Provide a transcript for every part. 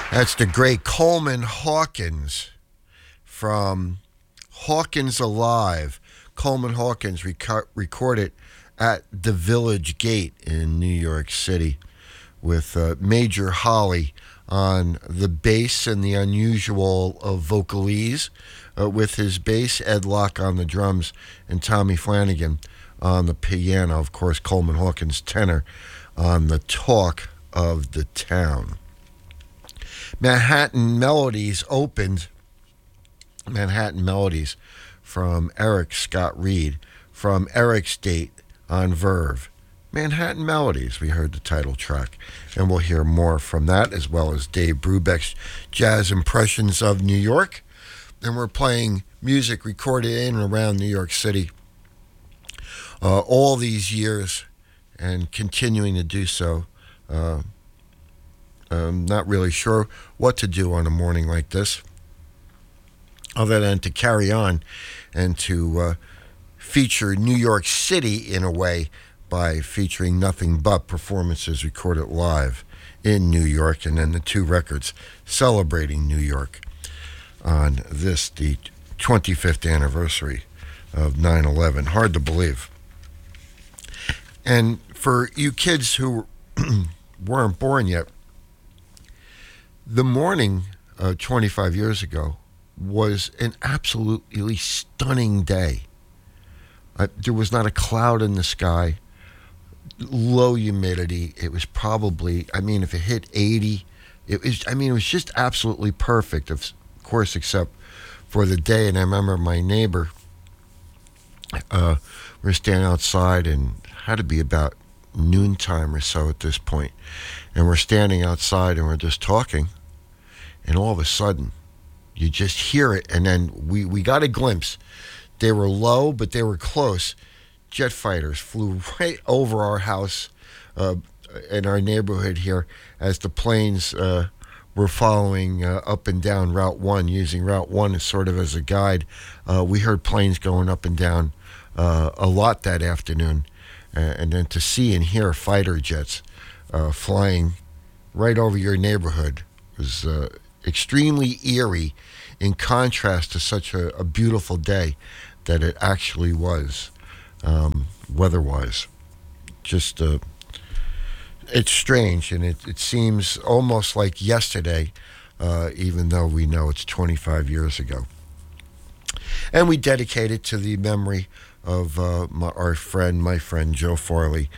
That's the great Coleman Hawkins from Hawkins Alive. Coleman Hawkins recorded at the Village Gate in New York City with Major Holly on the bass and the unusual vocalese with his bass, Ed Locke on the drums, and Tommy Flanagan on the piano. Of course, Coleman Hawkins tenor on the Talk of the Town. Manhattan Melodies opened. Manhattan Melodies from Eric Scott Reed from Eric's date on Verve. Manhattan Melodies, we heard the title track, and we'll hear more from that, as well as Dave Brubeck's Jazz Impressions of New York. And we're playing music recorded in and around New York City all these years and continuing to do so. I'm not really sure what to do on a morning like this, other than to carry on and to feature New York City in a way by featuring nothing but performances recorded live in New York, and then the two records celebrating New York on this, the 25th anniversary of 9/11. Hard to believe. And for you kids who weren't born yet, the morning 25 years ago was an absolutely stunning day. There was not a cloud in the sky, low humidity. It was probably, if it hit 80, it was just absolutely perfect, of course, except for the day. And I remember my neighbor, we were standing outside, and had to be about noontime or so at this point, and we're standing outside and we're just talking, and all of a sudden you just hear it, and then we got a glimpse. They were low, but they were close. Jet fighters flew right over our house in our neighborhood here as the planes were following up and down Route 1, using Route 1 as sort of as a guide. We heard planes going up and down a lot that afternoon. And then to see and hear fighter jets flying right over your neighborhood was extremely eerie, in contrast to such a beautiful day that it actually was, weather-wise. Just, it's strange, and it seems almost like yesterday, even though we know it's 25 years ago. And we dedicate it to the memory of my friend Joe Farley,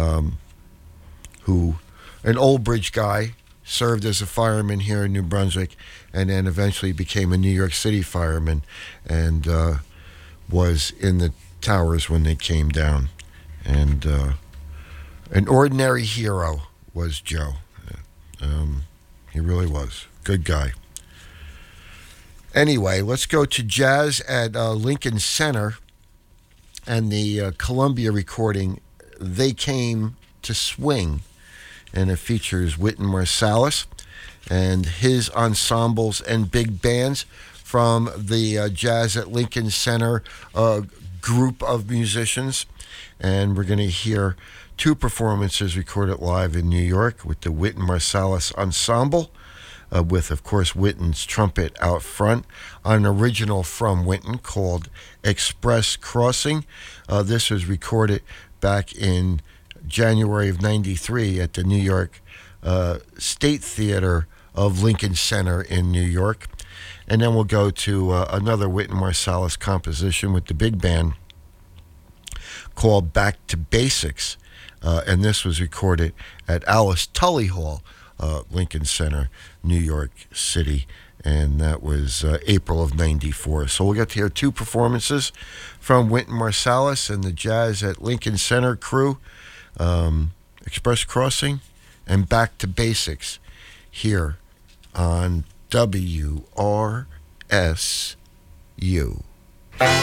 who, an Old Bridge guy, served as a fireman here in New Brunswick, and then eventually became a New York City fireman, and was in the towers when they came down. And an ordinary hero was Joe. He really was. Good guy. Anyway, let's go to jazz at Lincoln Center and the Columbia recording, They Came to Swing. And it features Wynton Marsalis and his ensembles and big bands from the Jazz at Lincoln Center group of musicians. And we're going to hear two performances recorded live in New York with the Wynton Marsalis Ensemble, with, of course, Wynton's trumpet out front, on an original from Wynton called Express Crossing. This was recorded back in January of 93 at the New York State Theater of Lincoln Center in New York. And then we'll go to another Wynton Marsalis composition with the big band called Back to Basics. And this was recorded at Alice Tully Hall, Lincoln Center, New York City. And that was April of 94. So we'll get to hear two performances from Wynton Marsalis and the Jazz at Lincoln Center crew, Express Crossing and Back to Basics, here on WRSU.